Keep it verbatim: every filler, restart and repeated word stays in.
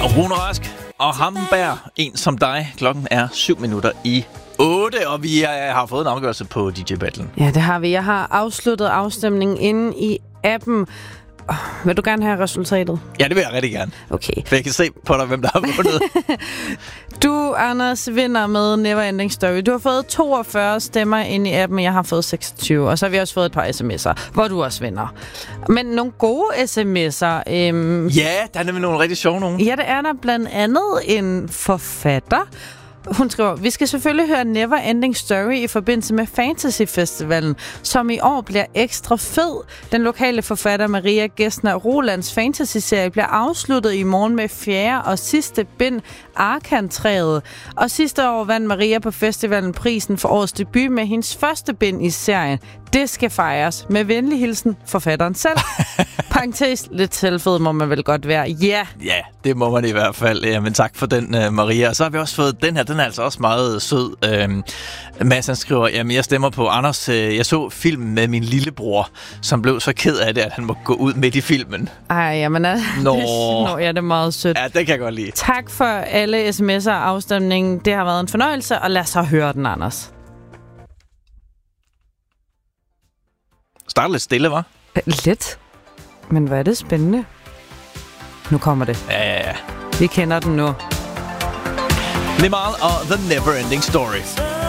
Rune Rask og Hamberg, en som dig. Klokken er syv minutter i otte, og vi har fået en afgørelse på D J-battlen. Ja, det har vi. Jeg har afsluttet afstemningen inde i appen. Oh, vil du gerne have resultatet? Ja, det vil jeg rigtig gerne. Okay. For jeg kan se på dig, hvem der har vundet. Du, Anders, vinder med Neverending Story. Du har fået toogfyrre stemmer ind i appen, jeg har fået seksogtyve. Og så har vi også fået et par sms'er, hvor du også vinder. Men nogle gode sms'er. Øhm, ja, der er nemlig nogle rigtig sjove nogle. Ja, det er der blandt andet en forfatter. Hun skriver, vi skal selvfølgelig høre Neverending Story i forbindelse med Fantasy Festivalen, som i år bliver ekstra fed. Den lokale forfatter Maria Gessner Rolands fantasy-serie bliver afsluttet i morgen med fjerde og sidste bind, Arkantræet. Og sidste år vandt Maria på festivalen prisen for årets debut med hendes første bind i serien. Det skal fejres. Med venlig hilsen, forfatteren selv. Parentes, lidt selvfed må man vel godt være. Ja. Yeah. Ja, det må man i hvert fald. Ja, men tak for den, uh, Maria. Og så har vi også fået den her. Den er altså også meget sød. Øhm, Mads, han skriver, jamen jeg stemmer på Anders. Jeg så filmen med min lillebror, som blev så ked af det, at han må gå ud midt i filmen. Ej, jamen... Er, Nå. Nå, ja, det er meget sødt. Ja, det kan jeg godt lide. Tak for alle sms'er og afstemningen. Det har været en fornøjelse, og lad os så høre den, Anders. Start lidt stille, hva'? Lidt. Men hvad er det spændende? Nu kommer det. Ja, ja, ja. Vi kender den nu. Limal og The Neverending Story.